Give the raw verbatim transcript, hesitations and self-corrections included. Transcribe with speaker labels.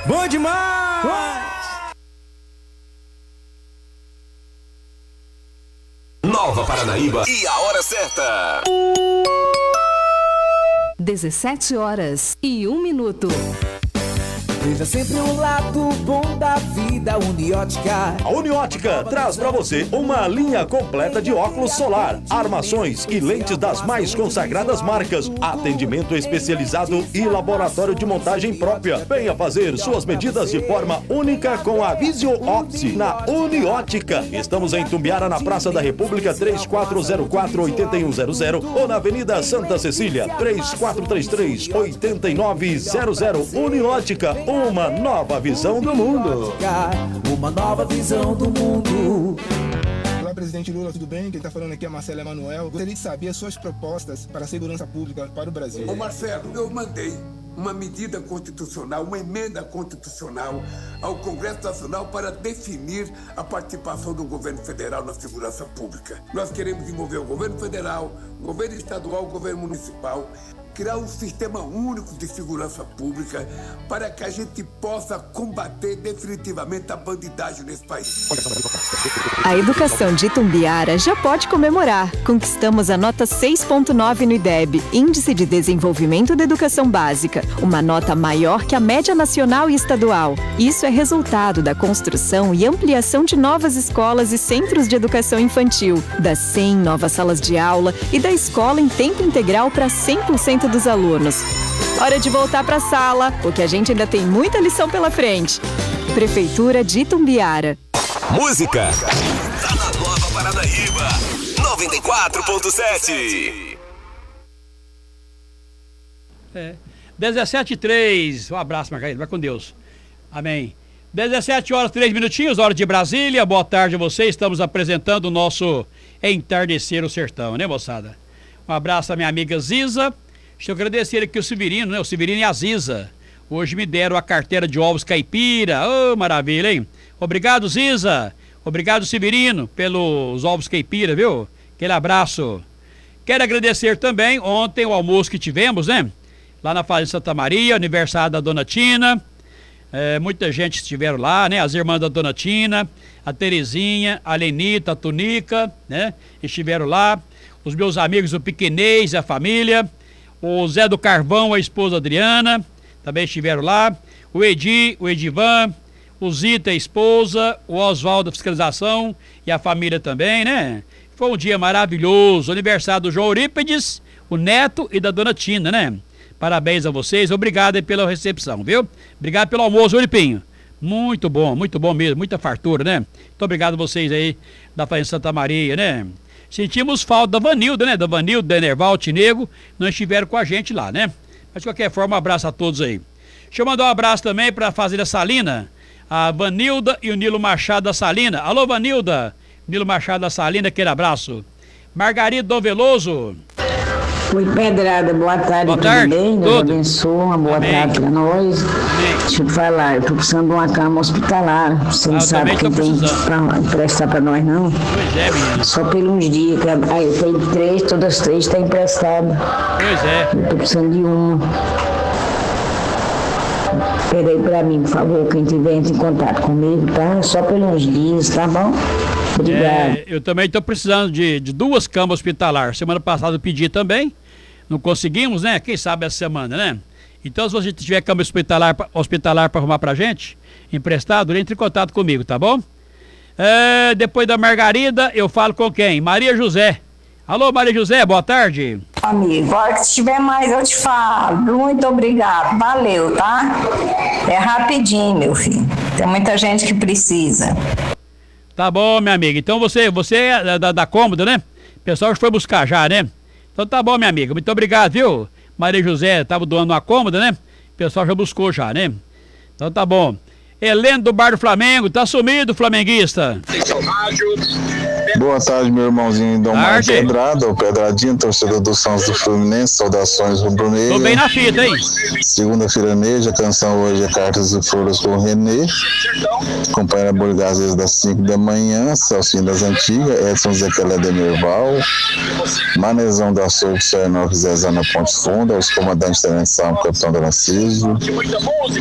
Speaker 1: Bom demais!
Speaker 2: Nova Paranaíba e a hora certa.
Speaker 3: dezessete horas e um minuto.
Speaker 1: Veja sempre o lado bom da vida, Uniótica.
Speaker 4: A Uniótica traz para você uma linha completa de óculos solar, armações e lentes das mais consagradas marcas, atendimento especializado e laboratório de montagem própria. Venha fazer suas medidas de forma única com a Visio Opti na Uniótica. Estamos em Tumbiara, na Praça da República, três quatro zero quatro, oito um zero zero, ou na Avenida Santa Cecília, três quatro três três, oito nove zero zero. Uniótica, uma nova visão do mundo.
Speaker 1: Uma nova visão do mundo.
Speaker 5: Olá, presidente Lula, tudo bem? Quem está falando aqui é Marcelo Emanuel. Gostaria de saber as suas propostas para a segurança pública para o Brasil.
Speaker 6: Ô Marcelo, eu mandei uma medida constitucional, uma emenda constitucional ao Congresso Nacional para definir a participação do governo federal na segurança pública. Nós queremos envolver o governo federal, o governo estadual, o governo municipal, criar um sistema único de segurança pública para que a gente possa combater definitivamente a bandidagem nesse país.
Speaker 3: A educação de Itumbiara já pode comemorar. Conquistamos a nota seis ponto nove no I D E B, Índice de Desenvolvimento da Educação Básica, uma nota maior que a média nacional e estadual. Isso é resultado da construção e ampliação de novas escolas e centros de educação infantil, das cem novas salas de aula e da escola em tempo integral para cem por cento dos alunos. Hora de voltar para a sala, porque a gente ainda tem muita lição pela frente. Prefeitura de Itumbiara.
Speaker 2: Música tá na Nova Paranaíba noventa e quatro ponto sete.
Speaker 7: É. dezessete e três. Um abraço, Margarida. Vai com Deus. Amém. dezessete horas, três minutinhos, hora de Brasília. Boa tarde a vocês. Estamos apresentando o nosso Entardecer o Sertão, né, moçada? Um abraço à minha amiga Ziza. Deixa eu agradecer aqui o Severino, né? O Severino e a Ziza. Hoje me deram a carteira de ovos caipira. Ô, oh, maravilha, hein? Obrigado, Ziza. Obrigado, Severino, pelos ovos caipira, viu? Aquele abraço. Quero agradecer também ontem o almoço que tivemos, né? Lá na Fazenda Santa Maria, aniversário da Dona Tina. É, muita gente estiveram lá, né? As irmãs da Dona Tina, a Terezinha, a Lenita, a Tunica, né? Estiveram lá. Os meus amigos, o Piquenês, a família. O Zé do Carvão, a esposa Adriana, também estiveram lá. O Edi, o Edivan, o Zita, a esposa, o Oswaldo, a fiscalização e a família também, né? Foi um dia maravilhoso. Aniversário do João Eurípides, o neto e da Dona Tina, né? Parabéns a vocês. Obrigado aí pela recepção, viu? Obrigado pelo almoço, Euripinho. Muito bom, muito bom mesmo. Muita fartura, né? Muito obrigado a vocês aí da Fazenda Santa Maria, né? Sentimos falta da Vanilda, né? Da Vanilda, da Enerval, Tinego, não estiveram com a gente lá, né? Mas de qualquer forma, um abraço a todos aí. Deixa eu mandar um abraço também para a Fazenda Salina, a Vanilda e o Nilo Machado da Salina. Alô, Vanilda, Nilo Machado da Salina, aquele abraço. Margarida Dom Veloso.
Speaker 8: Oi, Pedrada, boa tarde,
Speaker 7: boa
Speaker 8: tudo
Speaker 7: tarde,
Speaker 8: bem? Deus
Speaker 7: tudo.
Speaker 8: abençoe, uma boa
Speaker 7: Amém.
Speaker 8: tarde pra nós.
Speaker 7: Amém.
Speaker 8: Deixa eu te falar, eu tô precisando de uma cama hospitalar. Você
Speaker 7: Ah,
Speaker 8: não
Speaker 7: eu
Speaker 8: sabe
Speaker 7: também
Speaker 8: quem
Speaker 7: tô
Speaker 8: tem
Speaker 7: precisando.
Speaker 8: pra emprestar pra nós, não?
Speaker 7: Pois é, menino.
Speaker 8: Só por uns dias. que- Aí eu tenho três, todas as três tá emprestado.
Speaker 7: Pois é.
Speaker 8: Eu tô precisando de uma. Pera aí pra mim, por favor, quem tiver entre em contato comigo, tá? Só por uns dias, tá bom? Obrigado.
Speaker 7: É, eu também estou precisando de, de duas camas hospitalar. Semana passada eu pedi também. Não conseguimos, né? Quem sabe essa semana, né? Então, se você tiver cama hospitalar, hospitalar para arrumar pra gente, emprestado, entre em contato comigo, tá bom? É, depois da Margarida, eu falo com quem? Maria José. Alô, Maria José, boa tarde.
Speaker 9: Amigo, a hora que tiver mais eu te falo. Muito obrigado, valeu, tá? É rapidinho, meu filho. Tem muita gente que precisa.
Speaker 7: Tá bom, minha amiga. Então você, você é da, da cômoda, né? O pessoal já foi buscar já, né? Então tá bom, minha amiga. Muito obrigado, viu? Maria José tava doando uma cômoda, né? O pessoal já buscou já, né? Então tá bom. Heleno do Bar do Flamengo, tá sumido, flamenguista.
Speaker 10: Boa tarde, meu irmãozinho Dom Mário Pedrada, o Pedradinho, torcedor do Santos do Fluminense, saudações rubro-negras.
Speaker 7: Tô bem na fita, hein?
Speaker 10: Segunda-feira neja, a canção hoje é Cartas e Flores com o Renê. Acompanha a Borgazes das cinco da manhã, Salsinha das Antigas, Edson Zequelé de Merval, Manezão da Sorte, Sarnov, Zezana Ponte Funda, os comandantes da Nação, Capitão da Narciso.